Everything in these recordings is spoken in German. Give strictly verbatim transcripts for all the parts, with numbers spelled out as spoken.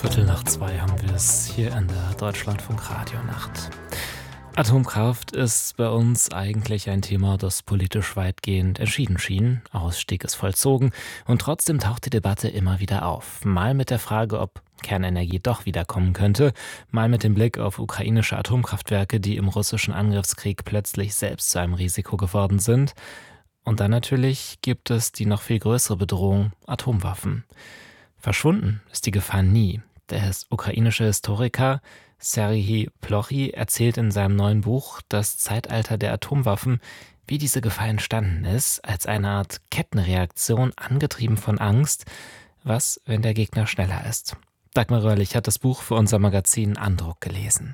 Viertel nach zwei haben wir es hier in der Deutschlandfunk Radionacht. Atomkraft ist bei uns eigentlich ein Thema, das politisch weitgehend entschieden schien. Ausstieg ist vollzogen und trotzdem taucht die Debatte immer wieder auf. Mal mit der Frage, ob Kernenergie doch wiederkommen könnte, mal mit dem Blick auf ukrainische Atomkraftwerke, die im russischen Angriffskrieg plötzlich selbst zu einem Risiko geworden sind. Und dann natürlich gibt es die noch viel größere Bedrohung, Atomwaffen. Verschwunden ist die Gefahr nie. Der ukrainische Historiker Serhij Plochy erzählt in seinem neuen Buch Das Zeitalter der Atomwaffen, wie diese Gefahr entstanden ist, als eine Art Kettenreaktion, angetrieben von Angst. Was, wenn der Gegner schneller ist? Dagmar Röhrlich hat das Buch für unser Magazin Andruck gelesen.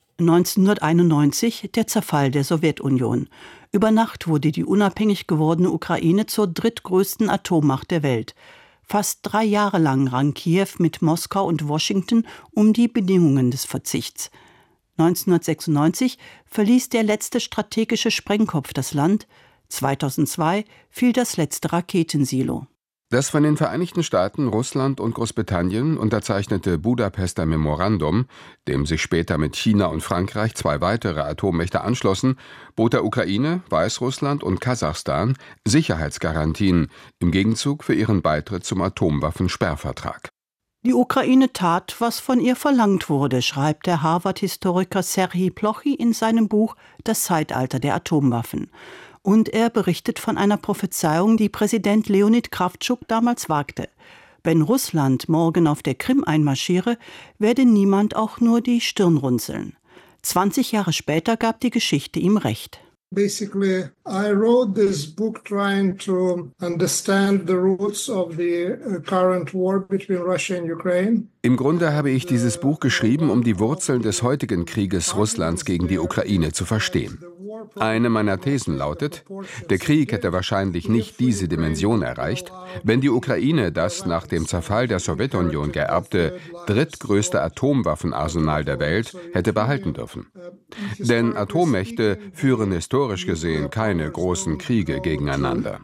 neunzehnhunderteinundneunzig, der Zerfall der Sowjetunion. Über Nacht wurde die unabhängig gewordene Ukraine zur drittgrößten Atommacht der Welt. Fast drei Jahre lang rang Kiew mit Moskau und Washington um die Bedingungen des Verzichts. neunzehnhundertsechsundneunzig verließ der letzte strategische Sprengkopf das Land. zweitausendzwei fiel das letzte Raketensilo. Das von den Vereinigten Staaten, Russland und Großbritannien unterzeichnete Budapester Memorandum, dem sich später mit China und Frankreich zwei weitere Atommächte anschlossen, bot der Ukraine, Weißrussland und Kasachstan Sicherheitsgarantien im Gegenzug für ihren Beitritt zum Atomwaffensperrvertrag. Die Ukraine tat, was von ihr verlangt wurde, schreibt der Harvard-Historiker Serhij Plochy in seinem Buch Das Zeitalter der Atomwaffen. Und er berichtet von einer Prophezeiung, die Präsident Leonid Krawtschuk damals wagte. Wenn Russland morgen auf der Krim einmarschiere, werde niemand auch nur die Stirn runzeln. zwanzig Jahre später gab die Geschichte ihm recht. Basically, I wrote this book trying to understand the roots of the current war between Russia and Ukraine. Im Grunde habe ich dieses Buch geschrieben, um die Wurzeln des heutigen Krieges Russlands gegen die Ukraine zu verstehen. Eine meiner Thesen lautet, der Krieg hätte wahrscheinlich nicht diese Dimension erreicht, wenn die Ukraine das nach dem Zerfall der Sowjetunion geerbte drittgrößte Atomwaffenarsenal der Welt hätte behalten dürfen. Denn Atommächte führen historisch gesehen keine großen Kriege gegeneinander.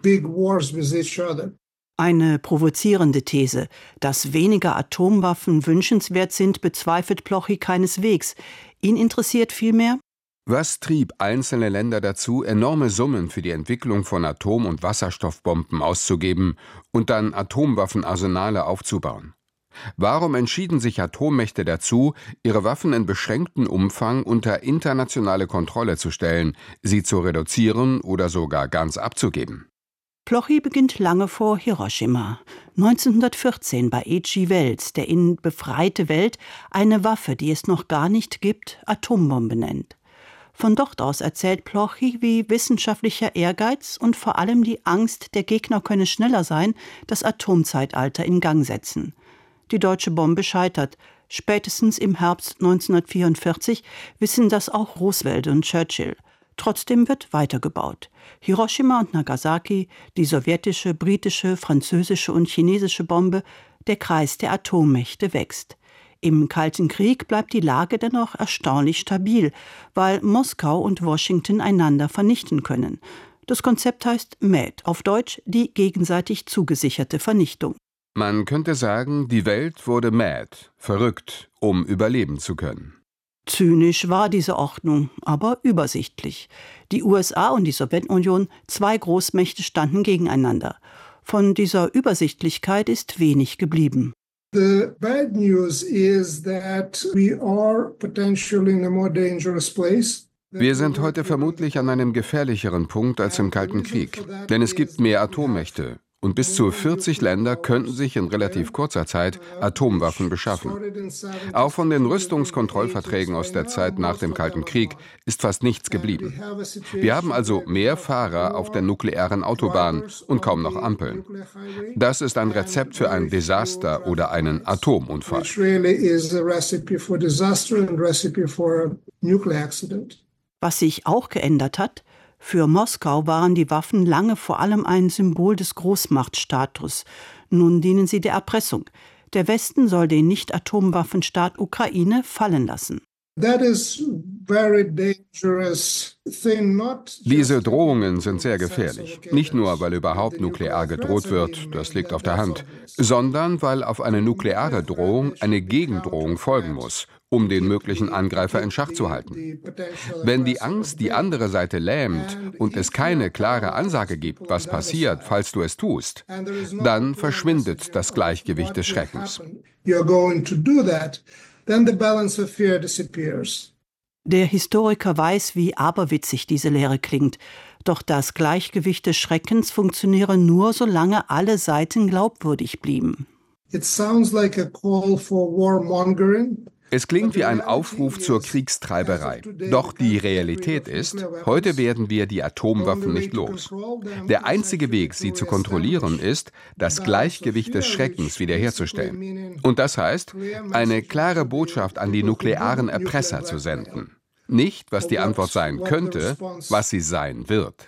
Eine provozierende These. Dass weniger Atomwaffen wünschenswert sind, bezweifelt Plochy keineswegs. Ihn interessiert vielmehr: Was trieb einzelne Länder dazu, enorme Summen für die Entwicklung von Atom- und Wasserstoffbomben auszugeben und dann Atomwaffenarsenale aufzubauen? Warum entschieden sich Atommächte dazu, ihre Waffen in beschränktem Umfang unter internationale Kontrolle zu stellen, sie zu reduzieren oder sogar ganz abzugeben? Plochy beginnt lange vor Hiroshima. neunzehnhundertvierzehn bei H G Wells, der in Befreite Welt eine Waffe, die es noch gar nicht gibt, Atombombe nennt. Von dort aus erzählt Plochy, wie wissenschaftlicher Ehrgeiz und vor allem die Angst, der Gegner könne schneller sein, das Atomzeitalter in Gang setzen. Die deutsche Bombe scheitert. Spätestens im Herbst neunzehnhundertvierundvierzig wissen das auch Roosevelt und Churchill. Trotzdem wird weitergebaut. Hiroshima und Nagasaki, die sowjetische, britische, französische und chinesische Bombe, der Kreis der Atommächte wächst. Im Kalten Krieg bleibt die Lage dennoch erstaunlich stabil, weil Moskau und Washington einander vernichten können. Das Konzept heißt M A D, auf Deutsch die gegenseitig zugesicherte Vernichtung. Man könnte sagen, die Welt wurde mad, verrückt, um überleben zu können. Zynisch war diese Ordnung, aber übersichtlich. Die U S A und die Sowjetunion, zwei Großmächte, standen gegeneinander. Von dieser Übersichtlichkeit ist wenig geblieben. The bad news is that we are potentially in a more dangerous place. Wir sind heute vermutlich an einem gefährlicheren Punkt als im Kalten Krieg, denn es gibt mehr Atommächte. Und bis zu vierzig Länder könnten sich in relativ kurzer Zeit Atomwaffen beschaffen. Auch von den Rüstungskontrollverträgen aus der Zeit nach dem Kalten Krieg ist fast nichts geblieben. Wir haben also mehr Fahrer auf der nuklearen Autobahn und kaum noch Ampeln. Das ist ein Rezept für ein Desaster oder einen Atomunfall. Was sich auch geändert hat: Für Moskau waren die Waffen lange vor allem ein Symbol des Großmachtstatus. Nun dienen sie der Erpressung. Der Westen soll den Nicht-Atomwaffenstaat Ukraine fallen lassen. That is Diese Drohungen sind sehr gefährlich. Nicht nur, weil überhaupt nuklear gedroht wird, das liegt auf der Hand, sondern weil auf eine nukleare Drohung eine Gegendrohung folgen muss, um den möglichen Angreifer in Schach zu halten. Wenn die Angst die andere Seite lähmt und es keine klare Ansage gibt, was passiert, falls du es tust, dann verschwindet das Gleichgewicht des Schreckens. Der Historiker weiß, wie aberwitzig diese Lehre klingt. Doch das Gleichgewicht des Schreckens funktioniere nur, solange alle Seiten glaubwürdig blieben. It sounds like a call for warmongering. Es klingt wie ein Aufruf zur Kriegstreiberei. Doch die Realität ist, heute werden wir die Atomwaffen nicht los. Der einzige Weg, sie zu kontrollieren, ist, das Gleichgewicht des Schreckens wiederherzustellen. Und das heißt, eine klare Botschaft an die nuklearen Erpresser zu senden. Nicht, was die Antwort sein könnte, was sie sein wird.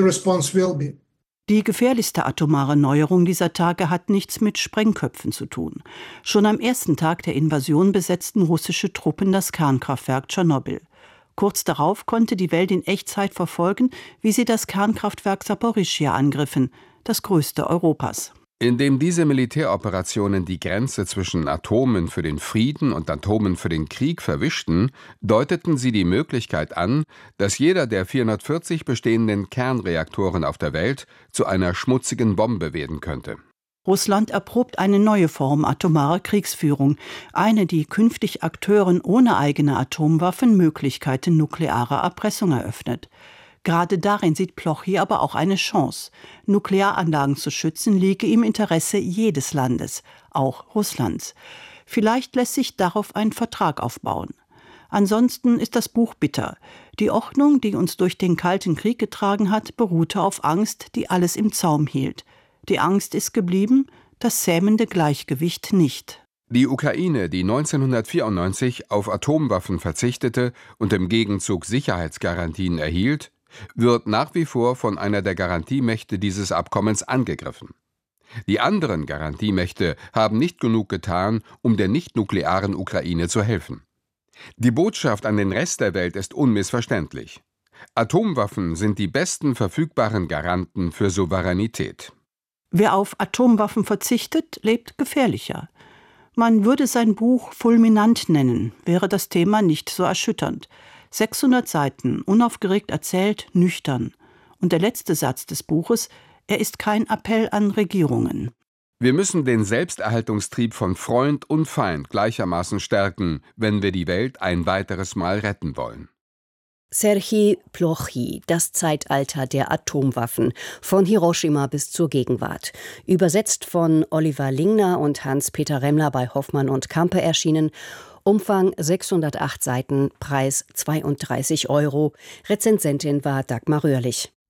Die gefährlichste atomare Neuerung dieser Tage hat nichts mit Sprengköpfen zu tun. Schon am ersten Tag der Invasion besetzten russische Truppen das Kernkraftwerk Tschernobyl. Kurz darauf konnte die Welt in Echtzeit verfolgen, wie sie das Kernkraftwerk Saporischschja angriffen, das größte Europas. Indem diese Militäroperationen die Grenze zwischen Atomen für den Frieden und Atomen für den Krieg verwischten, deuteten sie die Möglichkeit an, dass jeder der vierhundertvierzig bestehenden Kernreaktoren auf der Welt zu einer schmutzigen Bombe werden könnte. Russland erprobt eine neue Form atomarer Kriegsführung, eine, die künftig Akteuren ohne eigene Atomwaffen Möglichkeiten nuklearer Erpressung eröffnet. Gerade darin sieht Plochy aber auch eine Chance. Nuklearanlagen zu schützen liege im Interesse jedes Landes, auch Russlands. Vielleicht lässt sich darauf ein Vertrag aufbauen. Ansonsten ist das Buch bitter. Die Ordnung, die uns durch den Kalten Krieg getragen hat, beruhte auf Angst, die alles im Zaum hielt. Die Angst ist geblieben, das zähmende Gleichgewicht nicht. Die Ukraine, die neunzehnhundertvierundneunzig auf Atomwaffen verzichtete und im Gegenzug Sicherheitsgarantien erhielt, wird nach wie vor von einer der Garantiemächte dieses Abkommens angegriffen. Die anderen Garantiemächte haben nicht genug getan, um der nicht-nuklearen Ukraine zu helfen. Die Botschaft an den Rest der Welt ist unmissverständlich. Atomwaffen sind die besten verfügbaren Garanten für Souveränität. Wer auf Atomwaffen verzichtet, lebt gefährlicher. Man würde sein Buch fulminant nennen, wäre das Thema nicht so erschütternd. sechshundert Seiten, unaufgeregt erzählt, nüchtern. Und der letzte Satz des Buches, er ist kein Appell an Regierungen. Wir müssen den Selbsterhaltungstrieb von Freund und Feind gleichermaßen stärken, wenn wir die Welt ein weiteres Mal retten wollen. Serhij Plochy, das Zeitalter der Atomwaffen, von Hiroshima bis zur Gegenwart. Übersetzt von Oliver Lingner und Hans-Peter Remmler bei Hoffmann und Campe erschienen. Umfang sechshundertacht Seiten, Preis zweiunddreißig Euro. Rezensentin war Dagmar Röhrlich.